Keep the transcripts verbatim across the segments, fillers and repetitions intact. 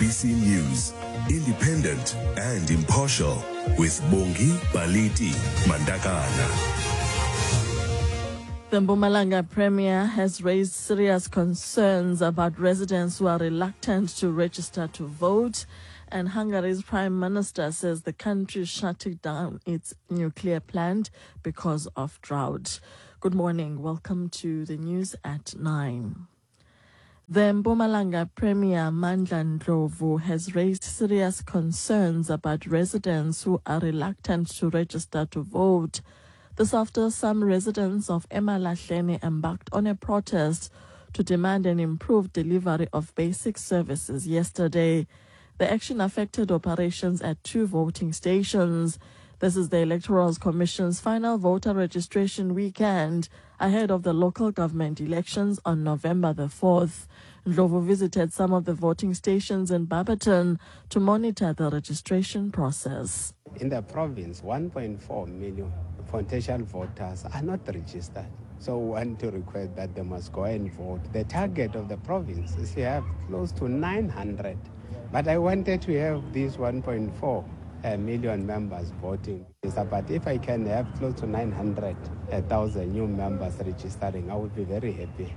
C News, independent and impartial, with Bongi Baliti Mandakana. The Mpumalanga Premier has raised serious concerns about residents who are reluctant to register to vote, and Hungary's Prime Minister says the country is shutting down its nuclear plant because of drought. Good morning. Welcome to the news at nine. The Mpumalanga Premier Mandla Ndlovu has raised serious concerns about residents who are reluctant to register to vote. This after some residents of Emalahleni embarked on a protest to demand an improved delivery of basic services yesterday. The action affected operations at two voting stations. This is the Electoral Commission's final voter registration weekend ahead of the local government elections on November the fourth. Ndlovu visited some of the voting stations in Barberton to monitor the registration process. In the province, one point four million potential voters are not registered. So we want to request that they must go and vote. The target of the province is to have close to nine hundred. But I wanted to have these one point four uh, million members voting. But if I can have close to nine hundred thousand new members registering, I would be very happy.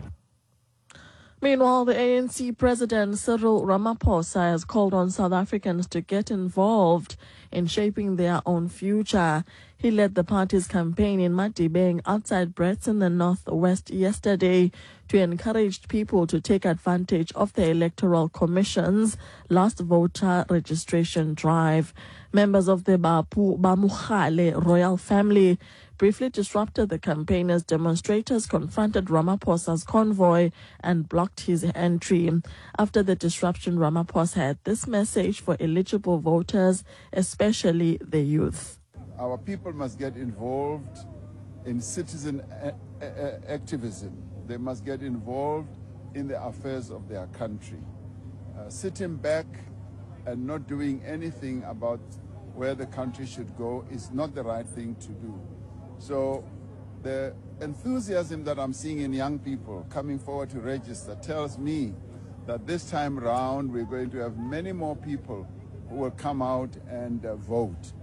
Meanwhile, the A N C President Cyril Ramaphosa has called on South Africans to get involved in shaping their own future. He led the party's campaign in Madibeng outside Brits in the northwest yesterday to encourage people to take advantage of the Electoral Commission's last voter registration drive. Members of the Bapu Bamukhale royal family briefly disrupted the campaign as demonstrators confronted Ramaphosa's convoy and blocked his entry. After the disruption, Ramaphosa had this message for eligible voters, especially the youth. Our people must get involved in citizen a- a- activism. They must get involved in the affairs of their country. Uh, sitting back and not doing anything about where the country should go is not the right thing to do. So the enthusiasm that I'm seeing in young people coming forward to register tells me that this time round we're going to have many more people who will come out and uh, vote.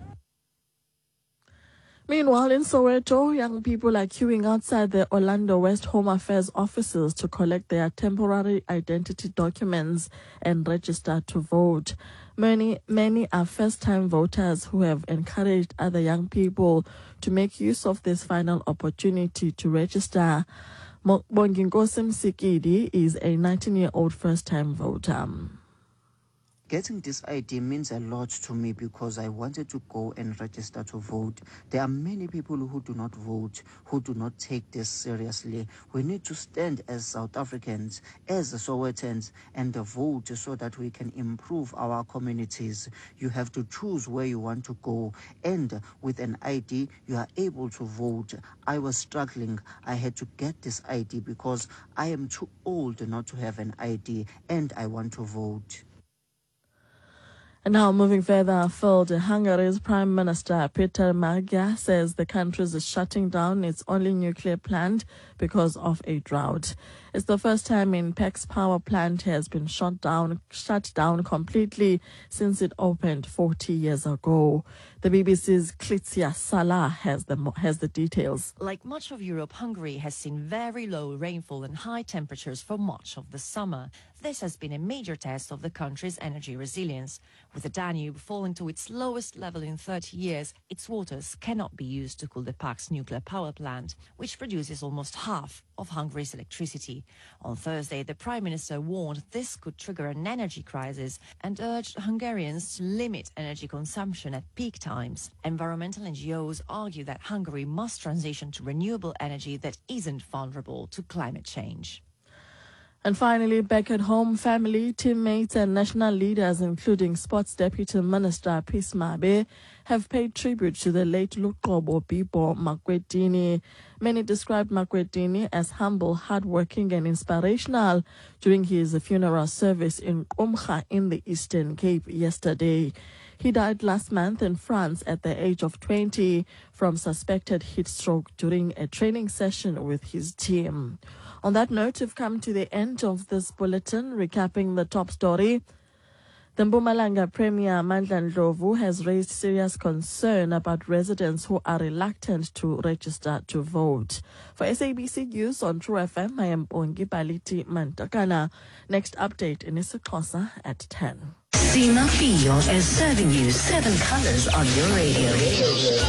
Meanwhile, in Soweto, young people are queuing outside the Orlando West Home Affairs offices to collect their temporary identity documents and register to vote. Many, many are first-time voters who have encouraged other young people to make use of this final opportunity to register. Bonginkosi Msikidi is a nineteen-year-old first-time voter. Getting this I D means a lot to me because I wanted to go and register to vote. There are many people who do not vote, who do not take this seriously. We need to stand as South Africans, as Sowetans, and vote so that we can improve our communities. You have to choose where you want to go, and with an I D, you are able to vote. I was struggling. I had to get this I D because I am too old not to have an I D, and I want to vote. And now moving further afield, Hungary's Prime Minister Peter Magyar says the country is shutting down its only nuclear plant because of a drought. It's the first time INPEC's power plant has been shut down, shut down completely since it opened forty years ago. The B B C's Klitsia Salah has the, has the details. Like much of Europe, Hungary has seen very low rainfall and high temperatures for much of the summer. This has been a major test of the country's energy resilience. With the Danube falling to its lowest level in thirty years, its waters cannot be used to cool the Paks nuclear power plant, which produces almost half of Hungary's electricity. On Thursday, the Prime Minister warned this could trigger an energy crisis and urged Hungarians to limit energy consumption at peak times. Environmental N G Os argue that Hungary must transition to renewable energy that isn't vulnerable to climate change. And finally, back at home, family, teammates and national leaders, including Sports Deputy Minister Peace Mabe, have paid tribute to the late Luqobo Bibo Makwetini. Many described Makwetini as humble, hardworking and inspirational during his funeral service in Qumrha in the Eastern Cape yesterday. He died last month in France at the age of twenty from suspected heat stroke during a training session with his team. On that note, we've come to the end of this bulletin, recapping the top story. The Mpumalanga Premier Mandla Ndlovu has raised serious concern about residents who are reluctant to register to vote. For S A B C News on True F M, I am Bongi Baliti Mantakana. Next update in isiXhosa at ten. Sima Fio is serving you seven colors on your radio.